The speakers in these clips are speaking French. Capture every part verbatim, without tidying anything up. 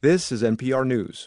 This is N P R News.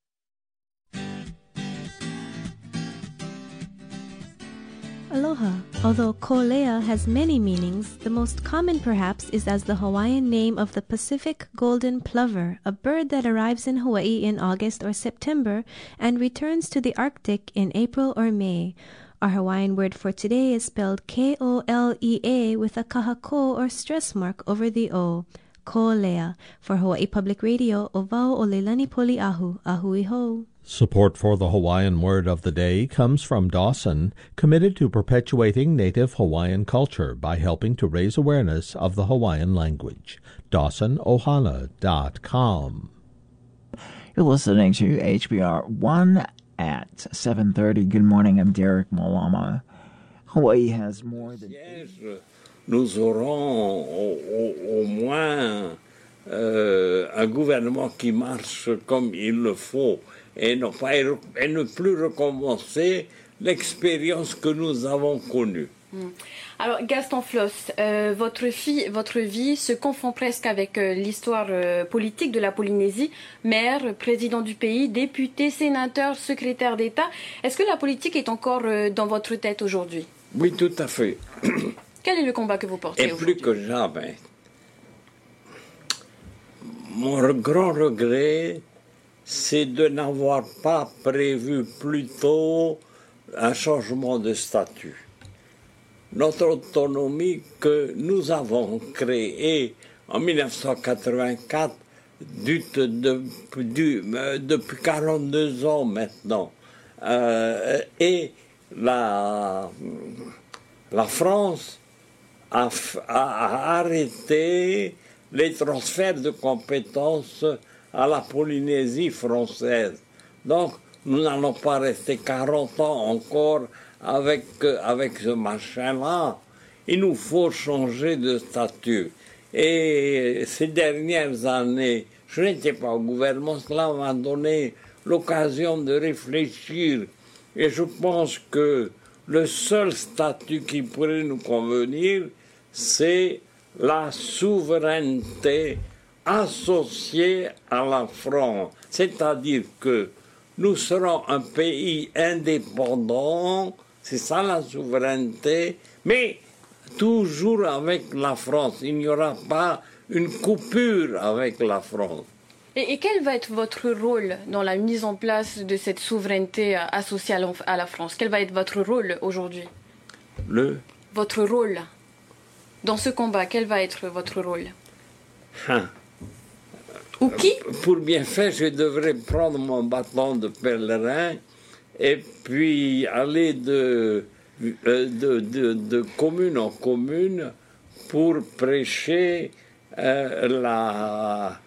Aloha. Although Kolea has many meanings, the most common perhaps is as the Hawaiian name of the Pacific golden plover, a bird that arrives in Hawaii in August or September and returns to the Arctic in April or May. Our Hawaiian word for today is spelled K O L E A with a kahako or stress mark over the O. Kolea. For Hawaii Public Radio, Ovao o Leilani Poliahu, Ahui ho. Support for the Hawaiian word of the day comes from Dawson, committed to perpetuating native Hawaiian culture by helping to raise awareness of the Hawaiian language. Dawson Ohana dot com. You're listening to H B R one at seven thirty. Good morning, I'm Derek Malama. Hawaii has more than... Nous aurons au, au, au moins euh, un gouvernement qui marche comme il le faut et ne, pas, et ne plus recommencer l'expérience que nous avons connue. Mmh. Alors Gaston Floss, euh, votre, fille, votre vie se confond presque avec euh, l'histoire euh, politique de la Polynésie, maire, président du pays, député, sénateur, secrétaire d'État. Est-ce que la politique est encore euh, dans votre tête aujourd'hui? Oui, tout à fait. Quel est le combat que vous portez aujourd'hui? Et plus que jamais. Mon grand regret, c'est de n'avoir pas prévu plus tôt un changement de statut. Notre autonomie que nous avons créée en mille neuf cent quatre-vingt-quatre, du, de, du, depuis quarante-deux ans maintenant, euh, et la, la France a, a, a arrêté les transferts de compétences à la Polynésie française. Donc, nous n'allons pas rester quarante ans encore avec, avec ce machin-là. Il nous faut changer de statut. Et ces dernières années, je n'étais pas au gouvernement, cela m'a donné l'occasion de réfléchir. Et je pense que le seul statut qui pourrait nous convenir, c'est la souveraineté associée à la France. C'est-à-dire que nous serons un pays indépendant, c'est ça la souveraineté, mais toujours avec la France. Il n'y aura pas une coupure avec la France. Et, et quel va être votre rôle dans la mise en place de cette souveraineté associée à la France? Quel va être votre rôle aujourd'hui? Le Votre rôle dans ce combat, quel va être votre rôle? hein. Ou qui? Pour bien faire, je devrais prendre mon bâton de pèlerin et puis aller de, de, de, de commune en commune pour prêcher euh, la...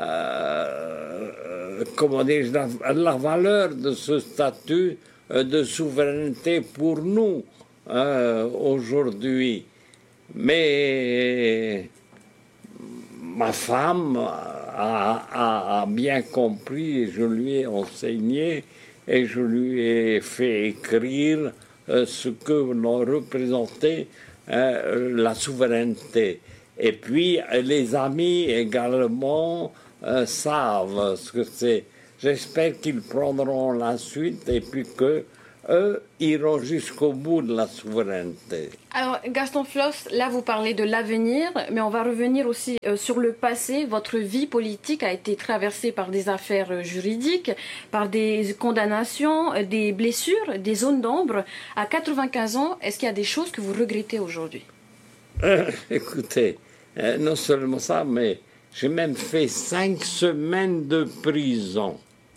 Euh, comment dire, la, la valeur de ce statut euh, de souveraineté pour nous euh, aujourd'hui. Mais ma femme a, a, a bien compris, et je lui ai enseigné et je lui ai fait écrire euh, ce que représentait euh, la souveraineté. Et puis, les amis également euh, savent ce que c'est. J'espère qu'ils prendront la suite et puis que eux iront jusqu'au bout de la souveraineté. Alors, Gaston Floss, là, vous parlez de l'avenir, mais on va revenir aussi euh, sur le passé. Votre vie politique a été traversée par des affaires euh, juridiques, par des condamnations, euh, des blessures, des zones d'ombre. À quatre-vingt-quinze ans, est-ce qu'il y a des choses que vous regrettez aujourd'hui? euh, Écoutez, euh, non seulement ça, mais j'ai même fait cinq semaines de prison.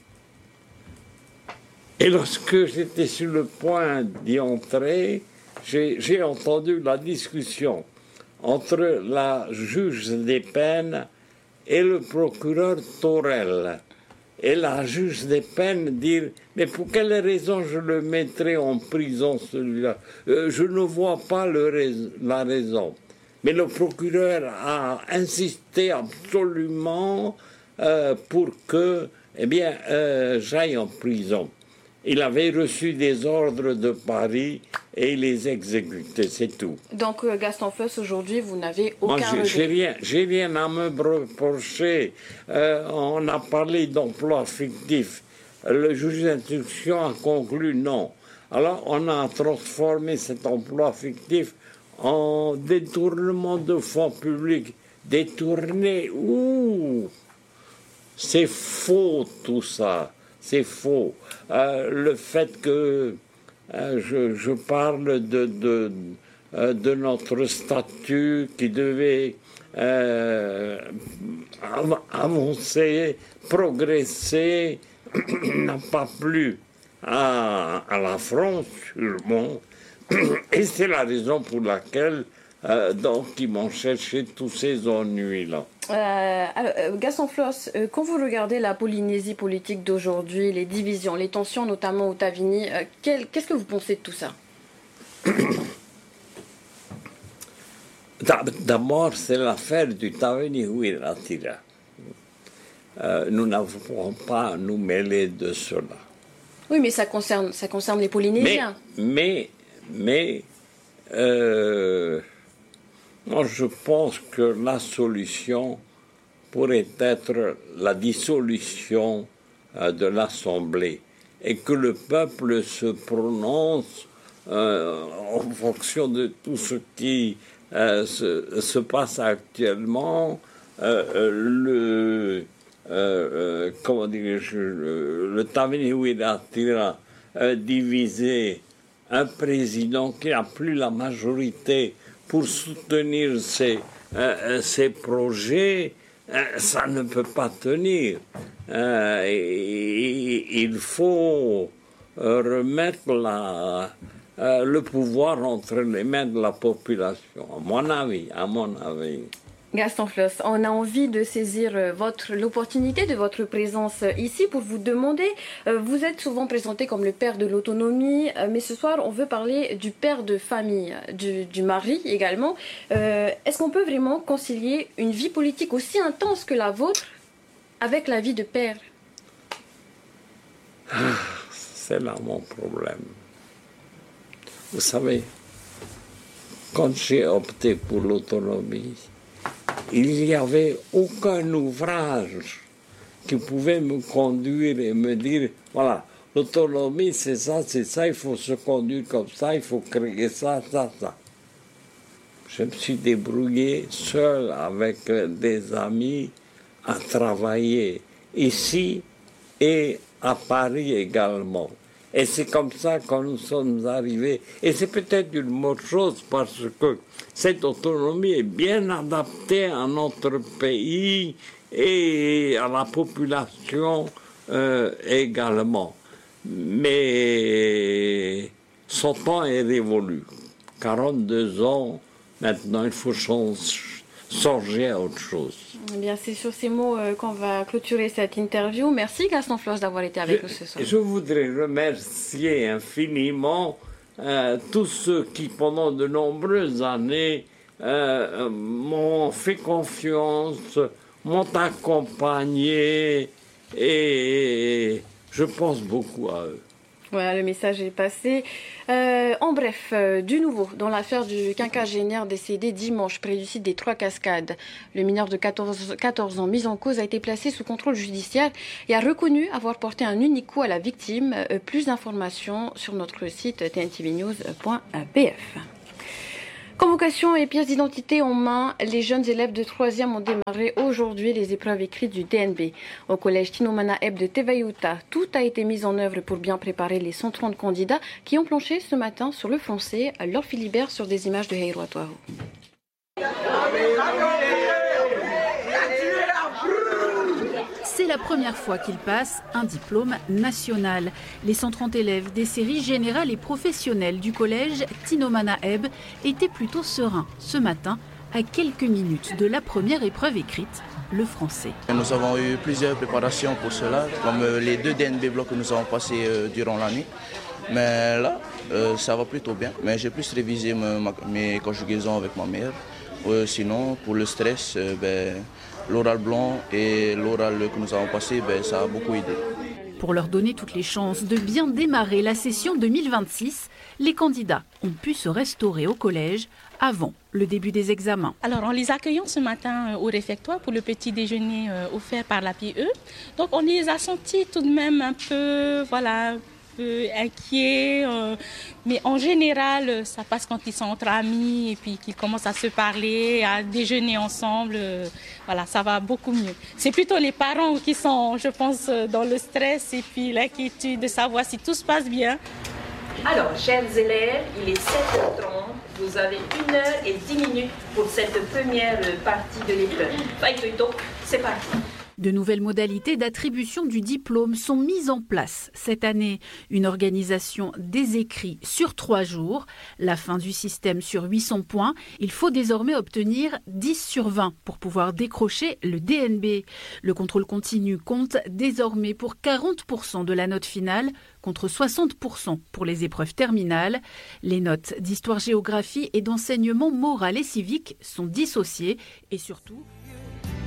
Et lorsque j'étais sur le point d'y entrer, j'ai, j'ai entendu la discussion entre la juge des peines et le procureur Torel. Et la juge des peines dire « Mais pour quelle raison je le mettrai en prison, celui-là euh, Je ne vois pas le rais- la raison. » Mais le procureur a insisté absolument euh, pour que eh bien, euh, j'aille en prison. il avait reçu des ordres de Paris et il les exécutait, c'est tout. Donc, euh, Gaston Floss, aujourd'hui, vous n'avez aucun Moi, regret. j'ai rien, j'ai rien à me reprocher. Euh, on a parlé d'emploi fictif. Le juge d'instruction a conclu non. Alors, on a transformé cet emploi fictif en détournement de fonds publics. Détourné, ouh, c'est faux tout ça. C'est faux. Euh, le fait que euh, je, je parle de, de, euh, de notre statut qui devait euh, av avancer, progresser, n'a pas plu à, à la France, sûrement. Et c'est la raison pour laquelle euh, donc ils m'ont cherché tous ces ennuis-là. Euh, alors, euh, Gaston Floss, euh, quand vous regardez la Polynésie politique d'aujourd'hui, les divisions, les tensions notamment au Tavini, euh, qu'est-ce que vous pensez de tout ça? D'abord, c'est l'affaire du Tavini Huiraatira. Euh, nous n'avons pas à nous mêler de cela. Oui, mais ça concerne, ça concerne les Polynésiens. Mais, mais, mais euh, moi je pense que la solution pourrait être la dissolution euh, de l'Assemblée et que le peuple se prononce euh, en fonction de tout ce qui euh, se, se passe actuellement. Euh, le Euh, euh, comment dirais-je, le, le Tavini Huiraatira euh, divisé, un président qui n'a plus la majorité pour soutenir ses, euh, ses projets, euh, ça ne peut pas tenir. Euh, et, et, il faut euh, remettre la, euh, le pouvoir entre les mains de la population, à mon avis, à mon avis. Gaston Floss, on a envie de saisir votre l'opportunité de votre présence ici pour vous demander, euh, vous êtes souvent présenté comme le père de l'autonomie, euh, mais ce soir on veut parler du père de famille, du, du mari également. Euh, Est-ce qu'on peut vraiment concilier une vie politique aussi intense que la vôtre avec la vie de père? Ah, c'est là mon problème. Vous savez, quand j'ai opté pour l'autonomie, il n'y avait aucun ouvrage qui pouvait me conduire et me dire, voilà, l'autonomie c'est ça, c'est ça, il faut se conduire comme ça, il faut créer ça, ça, ça. Je me suis débrouillé seul avec des amis à travailler ici et à Paris également. Et c'est comme ça que nous sommes arrivés. Et c'est peut-être une bonne chose parce que cette autonomie est bien adaptée à notre pays et à la population euh, également. Mais son temps est révolu. quarante-deux ans, maintenant il faut songer à autre chose. Eh bien, c'est sur ces mots euh, qu'on va clôturer cette interview. Merci Gaston Floss d'avoir été avec je, nous ce soir. Je voudrais remercier infiniment euh, tous ceux qui, pendant de nombreuses années, euh, m'ont fait confiance, m'ont accompagné et je pense beaucoup à eux. Voilà, le message est passé. Euh, en bref, euh, du nouveau dans l'affaire du quinquagénaire décédé dimanche près du site des Trois Cascades. Le mineur de quatorze, quatorze ans mis en cause a été placé sous contrôle judiciaire et a reconnu avoir porté un unique coup à la victime. Euh, plus d'informations sur notre site t n t v news point p f. Convocation et pièces d'identité en main, les jeunes élèves de troisième ont démarré aujourd'hui les épreuves écrites du D N B. Au collège Tinomana Eb de Tevayuta, tout a été mis en œuvre pour bien préparer les cent trente candidats qui ont planché ce matin sur le foncé, leur Philibert sur des images de Heiro Atuahu. C'est la première fois qu'ils passent un diplôme national. Les cent trente élèves des séries générales et professionnelles du collège Tinomana Eb étaient plutôt sereins ce matin, à quelques minutes de la première épreuve écrite, le français. Nous avons eu plusieurs préparations pour cela, comme les deux D N B blocs que nous avons passés durant la nuit. Mais là, euh, ça va plutôt bien. Mais j'ai plus révisé mes, mes conjugaisons avec ma mère. Euh, sinon, pour le stress, euh, ben, l'oral blanc et l'oral que nous avons passé, ben, ça a beaucoup aidé. Pour leur donner toutes les chances de bien démarrer la session deux mille vingt-six, les candidats ont pu se restaurer au collège avant le début des examens. Alors, en les accueillant ce matin au réfectoire pour le petit déjeuner offert par la P E, donc on les a sentis tout de même un peu, voilà, peu inquiets, euh, mais en général, ça passe quand ils sont entre amis et puis qu'ils commencent à se parler, à déjeuner ensemble. Euh, voilà, ça va beaucoup mieux. C'est plutôt les parents qui sont, je pense, dans le stress et puis l'inquiétude de savoir si tout se passe bien. Alors, chers élèves, il est sept heures trente. Vous avez une heure et dix minutes pour cette première partie de l'épreuve. Donc, c'est parti. De nouvelles modalités d'attribution du diplôme sont mises en place cette année. Une organisation des écrits sur trois jours, la fin du système sur huit cents points. Il faut désormais obtenir dix sur vingt pour pouvoir décrocher le D N B. Le contrôle continu compte désormais pour quarante pour cent de la note finale contre soixante pour cent pour les épreuves terminales. Les notes d'histoire-géographie et d'enseignement moral et civique sont dissociées et surtout...